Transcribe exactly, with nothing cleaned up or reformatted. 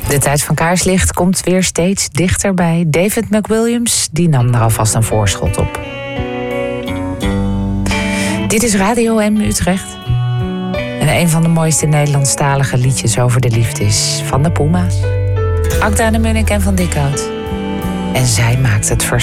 De tijd van kaarslicht komt weer steeds dichterbij. David McWilliams die nam er alvast een voorschot op. Dit is Radio M Utrecht. En een van de mooiste Nederlandstalige liedjes over de liefde is van de Puma's. Akda de Munnik en Van Dikhout. En zij maakt het vers.